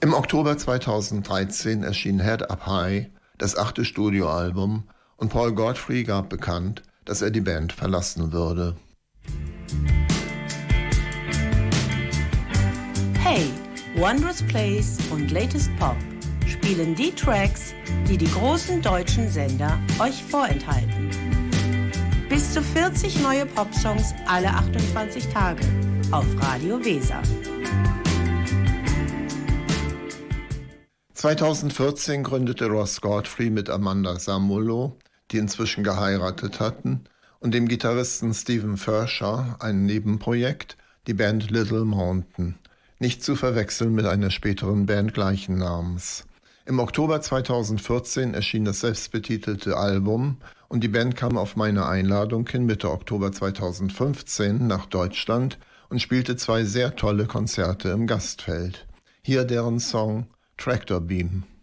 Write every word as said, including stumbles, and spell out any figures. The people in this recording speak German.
Im Oktober zweitausenddreizehn erschien Head Up High, das achte Studioalbum, und Paul Godfrey gab bekannt, dass er die Band verlassen würde. Hey, Wondrous Place und Latest Pop spielen die Tracks, die die großen deutschen Sender euch vorenthalten. Bis zu vierzig neue Popsongs alle achtundzwanzig Tage auf Radio Weser. zweitausendvierzehn gründete Ross Godfrey mit Amanda Samolo, die inzwischen geheiratet hatten, und dem Gitarristen Stephen Fersher ein Nebenprojekt, die Band Little Mountain, nicht zu verwechseln mit einer späteren Band gleichen Namens. Im Oktober zweitausendvierzehn erschien das selbstbetitelte Album und die Band kam auf meine Einladung hin Mitte Oktober zweitausendfünfzehn nach Deutschland und spielte zwei sehr tolle Konzerte im Gastfeld. Hier deren Song Tractor Beam.